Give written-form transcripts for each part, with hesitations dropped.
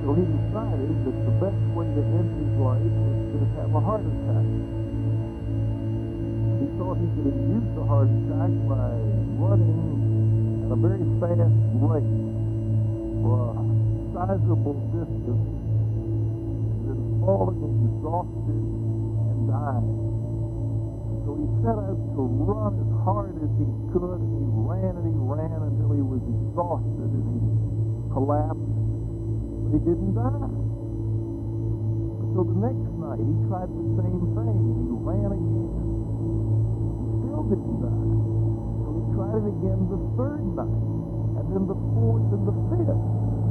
So he decided that the best way to end his life was to have a heart attack. He thought he could induce a heart attack by running at a very fast rate for a sizable distance, and then falling exhausted and dying. So he set out to run as hard as he could, and he ran until he was exhausted and he collapsed, but he didn't die. So the next night he tried the same thing, and he ran again. He still didn't die. So he tried it again the third night, and then the fourth and the fifth.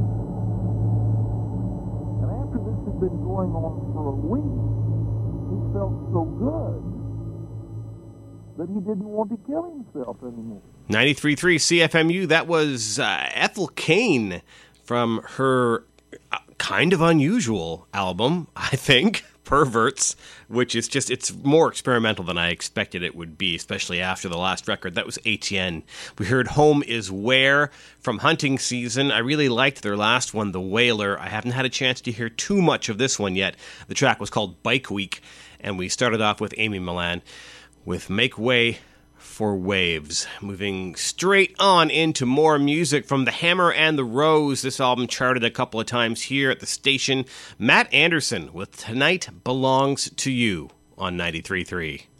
And after this had been going on for a week, he felt so good that he didn't want to kill himself anymore. 93.3 CFMU, that was Ethel Cain from her kind of unusual album, I think, Perverts, which is just, it's more experimental than I expected it would be, especially after the last record. That was Etienne. We heard Home Is Where from Hunting Season. I really liked their last one, The Wailer. I haven't had a chance to hear too much of this one yet. The track was called Bike Week, and we started off with Amy Millan with Make Way for Waves. Moving straight on into more music from The Hammer and the Rose. This album charted a couple of times here at the station. Matt Anderson with Tonight Belongs to You on 93.3.